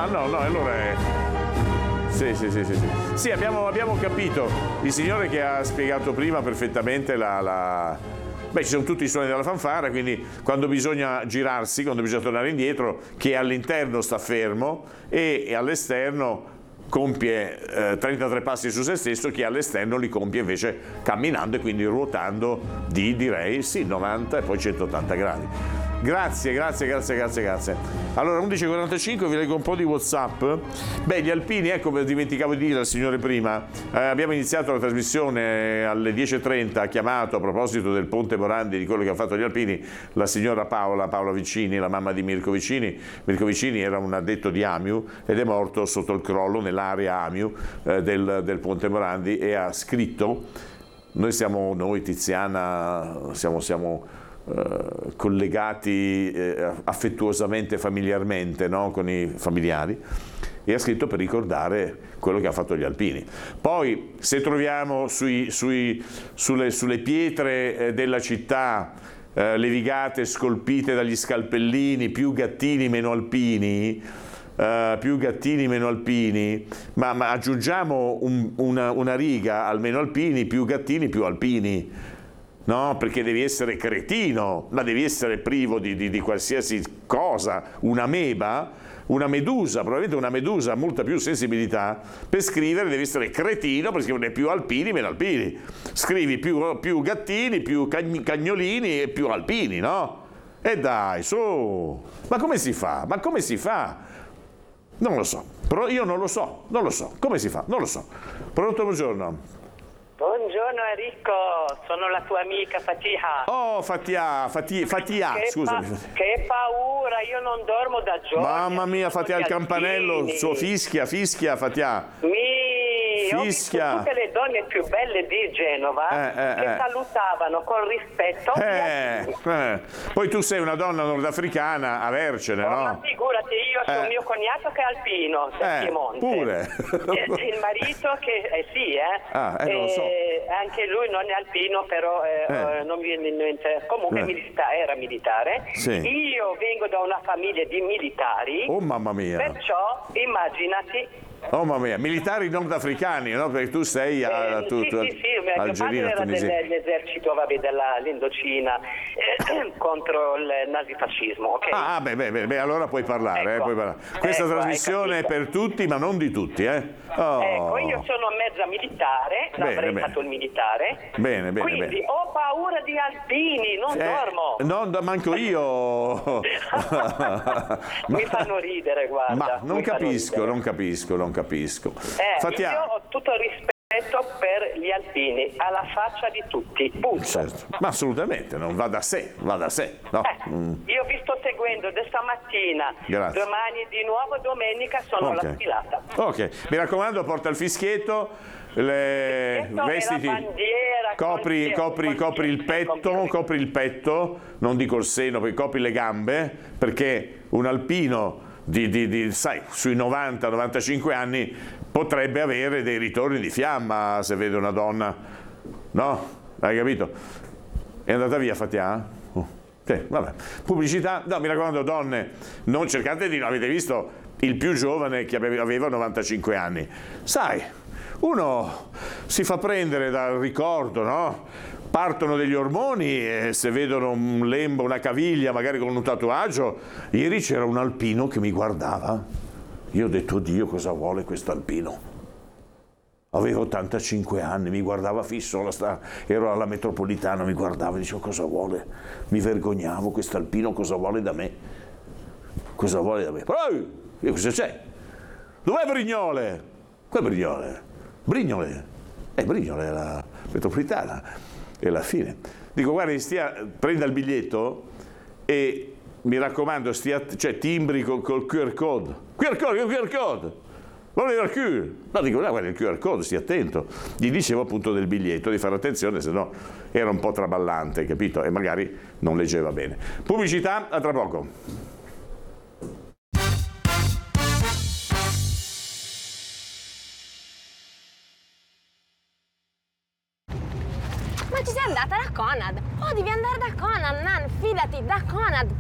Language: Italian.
no, allora è... Sì. Sì, abbiamo capito. Il signore che ha spiegato prima perfettamente Beh, ci sono tutti i suoni della fanfara, quindi quando bisogna girarsi, quando bisogna tornare indietro, che all'interno sta fermo e all'esterno compie 33 passi su se stesso, che all'esterno li compie invece camminando e quindi ruotando direi 90 e poi 180 gradi. Grazie. Allora 11:45 vi leggo un po' di WhatsApp. Beh, gli alpini, ecco, dimenticavo di dire al signore prima, abbiamo iniziato la trasmissione alle 10:30, ha chiamato a proposito del Ponte Morandi, di quello che ha fatto gli alpini, la signora Paola Vicini, la mamma di Mirko Vicini. Mirko Vicini era un addetto di Amiu ed è morto sotto il crollo nell'area Amiu del Ponte Morandi, e ha scritto, noi Tiziana siamo collegati affettuosamente, familiarmente, no? Con i familiari, e ha scritto per ricordare quello che ha fatto gli alpini. Poi se troviamo sulle pietre della città levigate scolpite dagli scalpellini, più gattini meno alpini, ma aggiungiamo una riga al meno alpini, più gattini più alpini. No, perché devi essere cretino, ma devi essere privo di qualsiasi cosa, una medusa, probabilmente una medusa ha molta più sensibilità. Per scrivere devi essere cretino, per scrivere più alpini, meno alpini. Scrivi più gattini, più cagnolini e più alpini, no? E dai, su! Ma come si fa? Non lo so, però io non lo so. Come si fa? Non lo so. Pronto, buongiorno. Buongiorno Enrico, sono la tua amica Fatiha. Oh, Fatiha, scusami. Che paura, io non dormo da giorni. Mamma mia, Fatiha, il campanello, fischia, Fatiha. Ho visto tutte le donne più belle di Genova che salutavano con rispetto. Poi tu sei una donna nordafricana, avercene, no? Ma figurati, io sono mio cognato che è alpino, Piemonte. Pure. Il marito che non lo so. Anche lui non è alpino, però non mi viene in mente. Comunque era militare. Sì. Io vengo da una famiglia di militari. Oh mamma mia. Perciò immaginati. Oh mamma mia, militari nordafricani, no? Perché tu sei Algerino, mio padre era dell'esercito dell'Indocina contro il nazifascismo, ok? Beh, allora puoi parlare, Questa trasmissione è per tutti, ma non di tutti, Oh. Ecco, io sono mezza militare, avrei fatto il militare. Bene. Quindi ho paura di alpini, non dormo. Non manco io. Mi fanno ridere, guarda. Ma non capisco. Io ho tutto il rispetto per gli alpini, alla faccia di tutti, punto. Certo. Ma assolutamente, non va da sé, no? Io vi sto seguendo da stamattina. Grazie. Domani di nuovo, domenica sono alla sfilata. Ok, mi raccomando, porta il fischietto, vestiti, copri il petto, non dico il seno, perché copri le gambe, perché un alpino sai, sui 90-95 anni potrebbe avere dei ritorni di fiamma se vede una donna, no? Hai capito? È andata via Fatiha? Sì, vabbè. Pubblicità? No, mi raccomando, donne, non cercate di... Avete visto il più giovane che aveva 95 anni? Sai, uno si fa prendere dal ricordo, no? Partono degli ormoni e se vedono un lembo, una caviglia, magari con un tatuaggio. Ieri c'era un alpino che mi guardava. Io ho detto, Dio, cosa vuole questo alpino? Avevo 85 anni, mi guardava fisso, ero alla metropolitana, mi guardava e dicevo, cosa vuole? Mi vergognavo, questo alpino cosa vuole da me? Io, cosa c'è? Dov'è Brignole? Qua Brignole? Brignole è la metropolitana. E alla fine dico, guardi, prenda il biglietto e mi raccomando, timbri col QR code. QR code. Non era il QR. No, dico, guarda il QR code, stia attento. Gli dicevo appunto del biglietto, di fare attenzione, se no era un po' traballante, capito? E magari non leggeva bene. Pubblicità, a tra poco. Ma ci sei andata da Conad? Oh, devi andare da Conad, Nan, fidati, da Conad.